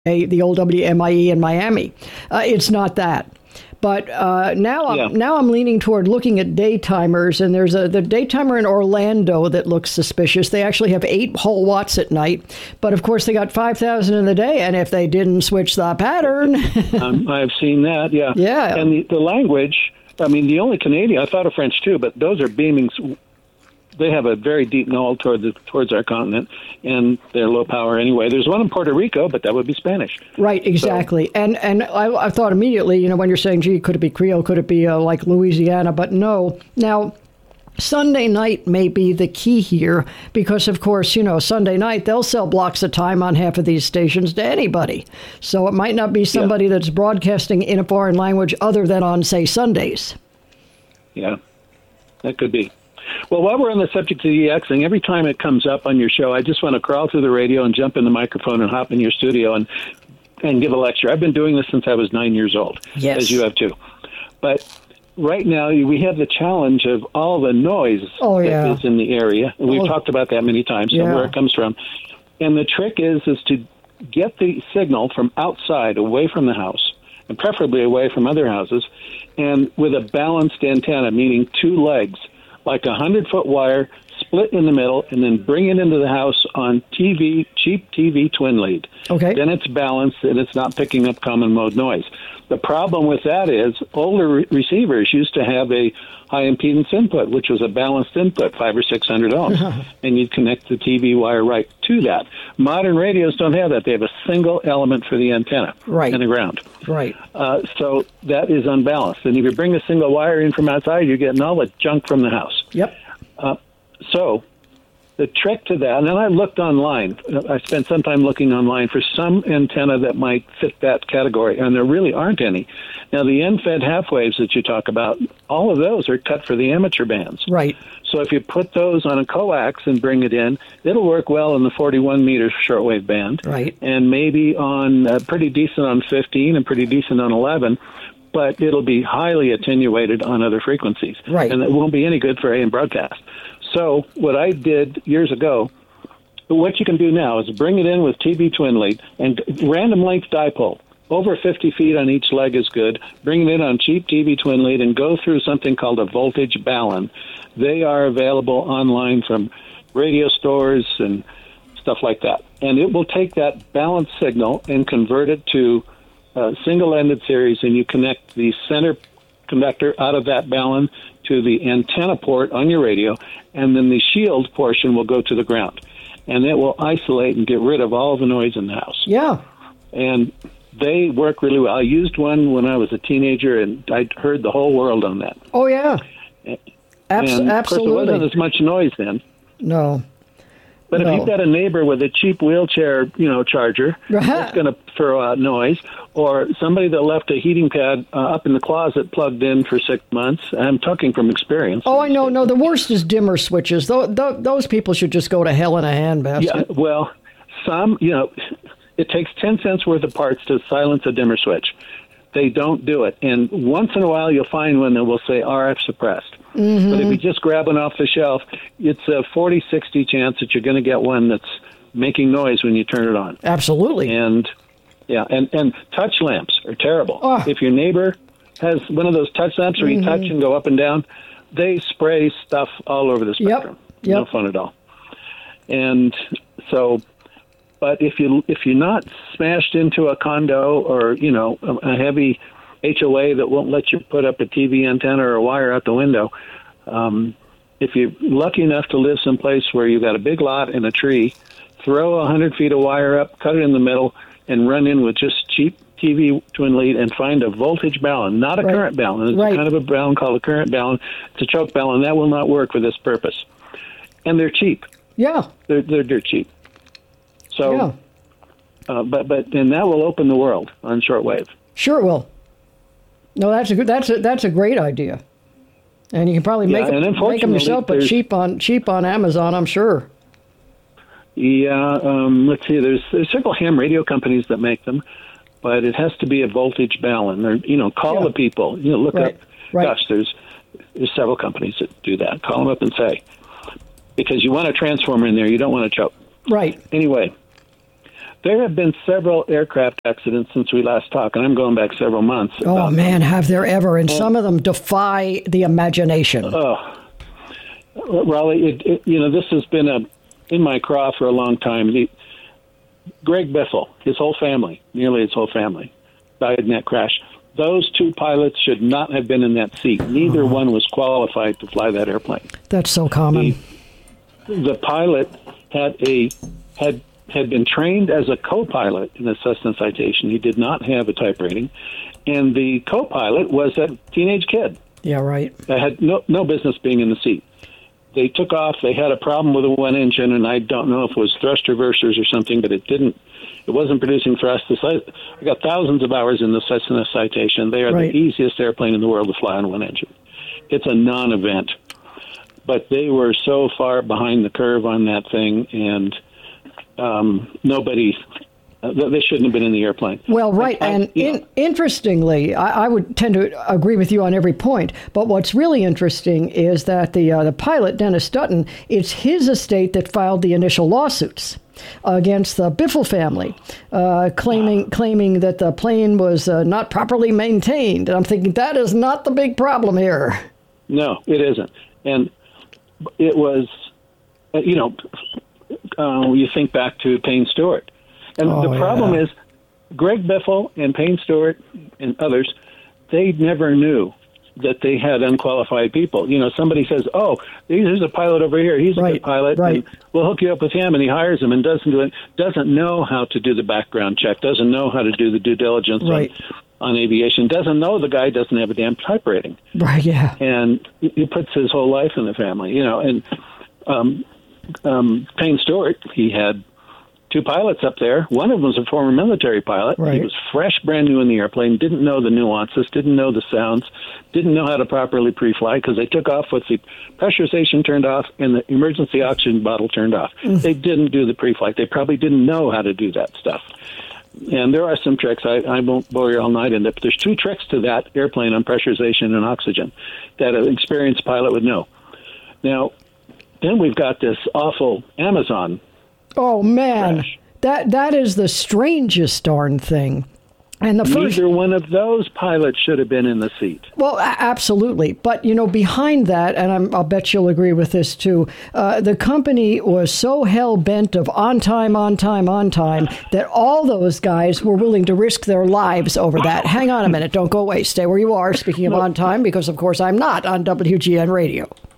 the old WMIE in Miami. It's not that. But now I'm leaning toward looking at daytimers, and there's the daytimer in Orlando that looks suspicious. They actually have 8 whole watts at night, but of course they got 5,000 in the day, and if they didn't switch the pattern... I've seen that, yeah. Yeah. And the language, I mean, the only Canadian, I thought of French too, but those are beaming... They have a very deep null towards our continent, and they're low power anyway. There's one in Puerto Rico, but that would be Spanish. Right, exactly. So, and I thought immediately, when you're saying, gee, could it be Creole? Could it be like Louisiana? But no. Now, Sunday night may be the key here because, of course, Sunday night, they'll sell blocks of time on half of these stations to anybody. So it might not be somebody that's broadcasting in a foreign language other than on, say, Sundays. Yeah, that could be. Well, while we're on the subject of EXing, every time it comes up on your show, I just want to crawl through the radio and jump in the microphone and hop in your studio and give a lecture. I've been doing this since I was 9 years old, as you have too. But right now, we have the challenge of all the noise that is in the area. And we've talked about that many times, so where it comes from. And the trick is to get the signal from outside, away from the house, and preferably away from other houses, and with a balanced antenna, meaning 2 legs, like a 100-foot wire, split in the middle, and then bring it into the house on cheap TV twin lead. Okay. Then it's balanced, and it's not picking up common mode noise. The problem with that is older receivers used to have a high impedance input, which was a balanced input, 500 or 600 ohms, and you'd connect the TV wire right to that. Modern radios don't have that. They have a single element for the antenna and the ground. Right. So that is unbalanced. And if you bring a single wire in from outside, you're getting all the junk from the house. Yep. So the trick to that, and then I looked online. I spent some time looking online for some antenna that might fit that category, and there really aren't any. Now, the end-fed half-waves that you talk about, all of those are cut for the amateur bands. Right. So if you put those on a coax and bring it in, it'll work well in the 41-meter shortwave band. Right. And maybe on pretty decent on 15 and pretty decent on 11, but it'll be highly attenuated on other frequencies. Right. And it won't be any good for AM broadcast. So what I did years ago, what you can do now is bring it in with TV twin lead and random length dipole. Over 50 feet on each leg is good. Bring it in on cheap TV twin lead and go through something called a voltage balun. They are available online from radio stores and stuff like that. And it will take that balanced signal and convert it to a single-ended series, and you connect the center conductor out of that balun to the antenna port on your radio, and then the shield portion will go to the ground. And it will isolate and get rid of all the noise in the house. Yeah. And they work really well. I used one when I was a teenager, and I heard the whole world on that. Oh, yeah. Absolutely. Of course, there wasn't as much noise then. No. But if you've got a neighbor with a cheap wheelchair, charger, that's going to throw out noise, or somebody that left a heating pad up in the closet plugged in for 6 months, I'm talking from experience. Oh, I know. No, the worst is dimmer switches. Those people should just go to hell in a handbasket. Yeah, well, it takes 10 cents worth of parts to silence a dimmer switch. They don't do it. And once in a while, you'll find one that will say RF suppressed. Mm-hmm. But if you just grab one off the shelf, it's a 40-60 chance that you're going to get one that's making noise when you turn it on. Absolutely. And touch lamps are terrible. Oh. If your neighbor has one of those touch lamps where you touch and go up and down, they spray stuff all over the spectrum. Yep. No fun at all. And so... But if you're not smashed into a condo or, a heavy HOA that won't let you put up a TV antenna or a wire out the window, if you're lucky enough to live someplace where you've got a big lot and a tree, throw 100 feet of wire up, cut it in the middle, and run in with just cheap TV twin lead and find a voltage balun, not a current balun. It's kind of a balun called a current balun. It's a choke balun. That will not work for this purpose. And they're cheap. Yeah. They're dirt cheap. So, but that will open the world on shortwave. Sure it will. No, that's a great idea, and you can probably make them yourself, but cheap on Amazon, I'm sure. Yeah, let's see. There's several ham radio companies that make them, but it has to be a voltage balun. Or call the people. Look up. Right. Gosh, there's several companies that do that. Call them up and say, because you want a transformer in there, you don't want to choke. Right. Anyway, There have been several aircraft accidents since we last talked, and I'm going back several months. Oh, man, have there ever. And some of them defy the imagination. Oh, Raleigh, this has been in my craw for a long time. Greg Biffle, his whole family, nearly his whole family, died in that crash. Those two pilots should not have been in that seat. Neither one was qualified to fly that airplane. That's so common. The pilot had been trained as a co-pilot in the Cessna Citation. He did not have a type rating. And the co-pilot was a teenage kid. Yeah, right. That had no business being in the seat. They took off. They had a problem with the one engine, and I don't know if it was thrust reversers or something, but it wasn't producing thrust. I got thousands of hours in the Cessna Citation. They are the easiest airplane in the world to fly on one engine. It's a non-event. But they were so far behind the curve on that thing, and they shouldn't have been in the airplane. Well, right. Interestingly, I would tend to agree with you on every point. But what's really interesting is that the pilot, Dennis Dutton, it's his estate that filed the initial lawsuits against the Biffle family, claiming that the plane was not properly maintained. And I'm thinking that is not the big problem here. No, it isn't. And it was, you think back to Payne Stewart. And the problem is Greg Biffle and Payne Stewart and others, they never knew that they had unqualified people. Somebody says, there's a pilot over here. He's a good pilot. And we'll hook you up with him. And he hires him and doesn't know how to do the background check, doesn't know how to do the due diligence on aviation, doesn't know the guy doesn't have a damn type rating. Right, yeah. And he puts his whole life in the family, And Payne Stewart, he had two pilots up there. One of them was a former military pilot. Right. He was fresh, brand new in the airplane, didn't know the nuances, didn't know the sounds, didn't know how to properly pre-fly because they took off with the pressurization turned off and the emergency oxygen bottle turned off. They didn't do the pre-flight. They probably didn't know how to do that stuff. And there are some tricks. I won't bore you all night in it, but there's two tricks to that airplane on pressurization and oxygen that an experienced pilot would know. Now, then we've got this awful Amazon. Oh, man, that is the strangest darn thing. And neither one of those pilots should have been in the seat. Well, absolutely. But, behind that, and I'll bet you'll agree with this, too, the company was so hell-bent of on time, that all those guys were willing to risk their lives over that. Hang on a minute. Don't go away. Stay where you are, speaking of on time, because, of course, I'm not on WGN Radio.